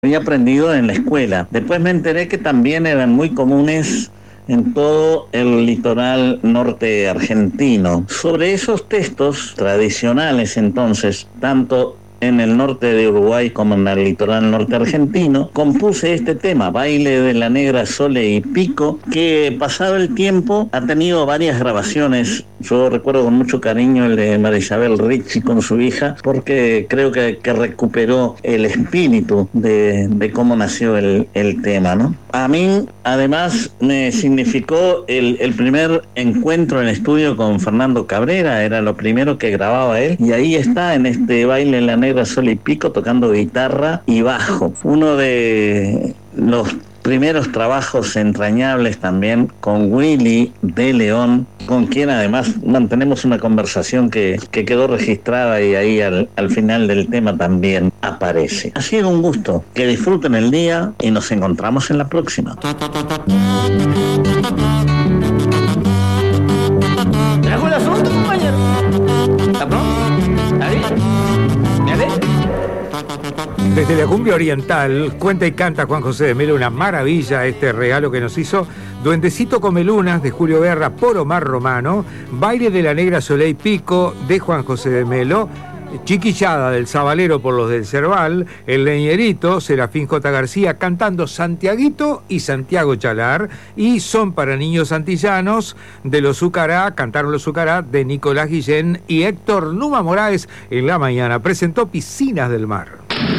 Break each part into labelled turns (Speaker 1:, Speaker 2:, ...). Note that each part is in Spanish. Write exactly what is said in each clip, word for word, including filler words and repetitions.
Speaker 1: había aprendido en la escuela. Después me enteré que también eran muy comunes en todo el litoral norte argentino. Sobre esos textos tradicionales entonces, tanto en el norte de Uruguay como en el litoral norte argentino, compuse este tema, Baile de la Negra Sole y Pico, que pasado el tiempo ha tenido varias grabaciones. Yo recuerdo con mucho cariño el de María Isabel Ricci con su hija, porque creo que, que recuperó el espíritu de, de cómo nació el, el tema, ¿no? A mí, además, me significó el, el primer encuentro en estudio con Fernando Cabrera, era lo primero que grababa él, y ahí está en este Baile de la Negra Sole y Pico tocando guitarra y bajo. Uno de los primeros trabajos entrañables también con Willy de León, con quien además mantenemos una conversación que, que quedó registrada y ahí al, al final del tema también aparece. Ha sido un gusto, que disfruten el día y nos encontramos en la próxima.
Speaker 2: ¿Trajo el asunto, compañero? ¿Está pronto? ¿Está bien? ¿Me haré?
Speaker 3: Desde la cumbia oriental, cuenta y canta Juan José de Melo, una maravilla este regalo que nos hizo. Duendecito come lunas, de Julio Guerra, por Omar Romano. Baile de la Negra Sole y Pico, de Juan José de Melo. Chiquillada del Sabalero por los del Cerval. El Leñerito, Serafín J. García, cantando Santiaguito y Santiago Chalar. Y Son para niños antillanos, de los Zucará, cantaron los Zucará, de Nicolás Guillén y Héctor Numa Moraes. En la mañana presentó Piscinas del Mar.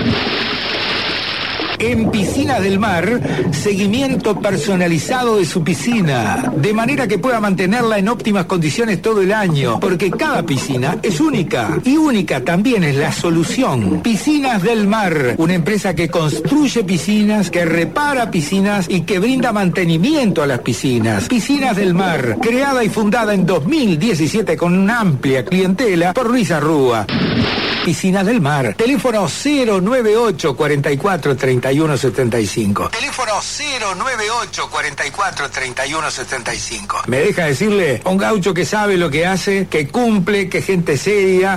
Speaker 4: En Piscinas del Mar, seguimiento personalizado de su piscina, de manera que pueda mantenerla en óptimas condiciones todo el año, porque cada piscina es única, y única también es la solución. Piscinas del Mar, una empresa que construye piscinas, que repara piscinas y que brinda mantenimiento a las piscinas. Piscinas del Mar, creada y fundada en dos mil diecisiete con una amplia clientela por Luis Arrúa. Piscinas del Mar, teléfono cero nueve ocho, cuarenta y cuatro, treinta y uno setenta y cinco. Teléfono cero nueve ocho, cuarenta y cuatro, treinta y uno setenta y cinco. Me deja decirle, un gaucho que sabe lo que hace, que cumple, que gente seria.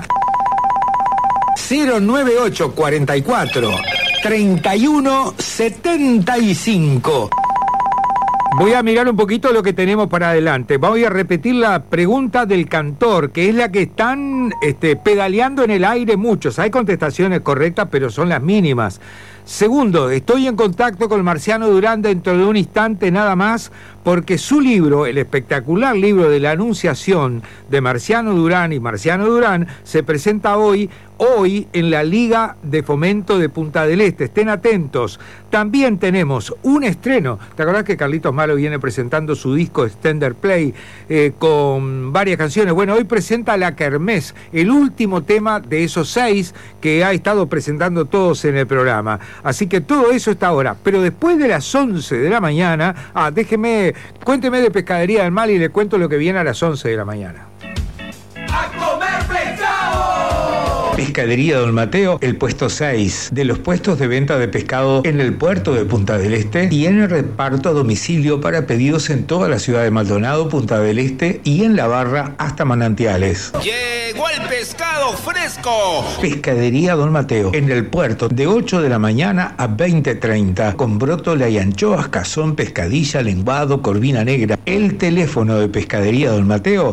Speaker 4: cero nueve ocho, cuarenta y cuatro, treinta y uno setenta y cinco.
Speaker 3: Voy a mirar un poquito lo que tenemos para adelante. Voy a repetir la pregunta del cantor, que es la que están este, pedaleando en el aire muchos. Hay contestaciones correctas, pero son las mínimas. Segundo, estoy en contacto con Marciano Durán dentro de un instante nada más, porque su libro, el espectacular libro de la Anunciación de Marciano Durán y Marciano Durán, se presenta hoy, hoy en la Liga de Fomento de Punta del Este. Estén atentos. También tenemos un estreno. ¿Te acordás que Carlitos Malo viene presentando su disco Extender Play eh, con varias canciones? Bueno, hoy presenta La Kermés, el último tema de esos seis que ha estado presentando todos en el programa. Así que todo eso está ahora. Pero después de las once de la mañana, ah, déjeme, cuénteme de Pescadería del Mal y le cuento lo que viene a las once de la mañana.
Speaker 2: ¡A comer pescado!
Speaker 4: Pescadería Don Mateo, el puesto seis de los puestos de venta de pescado en el puerto de Punta del Este, tiene reparto a domicilio para pedidos en toda la ciudad de Maldonado, Punta del Este y en La Barra hasta Manantiales.
Speaker 2: ¡Llegó el pescado fresco!
Speaker 4: Pescadería Don Mateo, en el puerto, de ocho de la mañana a veinte treinta, con brótola y anchoas, cazón, pescadilla, lenguado, corvina negra. El teléfono de Pescadería Don Mateo,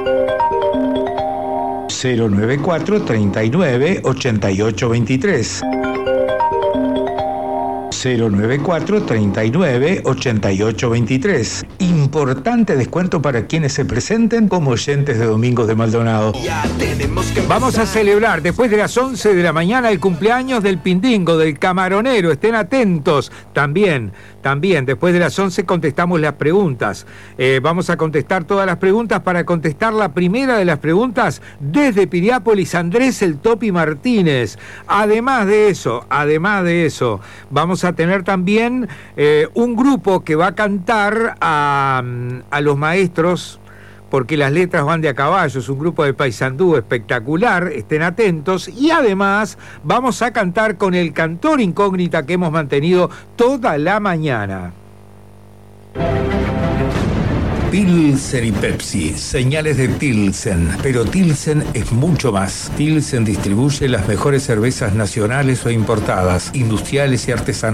Speaker 4: cero nueve cuatro, treinta y nueve, ochenta y ocho veintitrés. cero nueve cuatro, treinta y nueve, ochenta y ocho veintitrés. Importante descuento para quienes se presenten como oyentes de Domingos de Maldonado.
Speaker 3: Vamos a celebrar después de las once de la mañana el cumpleaños del Pindingo, del Camaronero. Estén atentos. También, también, después de las once contestamos las preguntas. Eh, vamos a contestar todas las preguntas. Para contestar la primera de las preguntas, desde Piriápolis, Andrés El Topi Martínez. Además de eso, además de eso, vamos a tener también eh, un grupo que va a cantar a, a los maestros, porque las letras van de a caballo. Es un grupo de Paysandú espectacular, estén atentos. Y además vamos a cantar con el cantor incógnita que hemos mantenido toda la mañana.
Speaker 4: Pilsen y Pepsi, señales de Tilsen, pero Tilsen es mucho más. Tilsen distribuye las mejores cervezas nacionales o importadas, industriales y artesanales